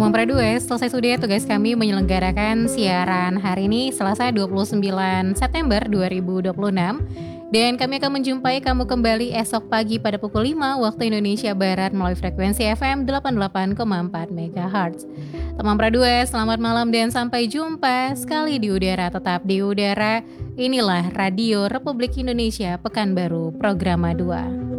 Teman Pradu selesai sudah tugas kami menyelenggarakan siaran hari ini Selasa 29 September 2026. Dan kami akan menjumpai kamu kembali esok pagi pada pukul 5 waktu Indonesia Barat melalui frekuensi FM 88,4 MHz. Teman Pradu, selamat malam dan sampai jumpa sekali di udara, tetap di udara. Inilah Radio Republik Indonesia Pekanbaru Programa 2.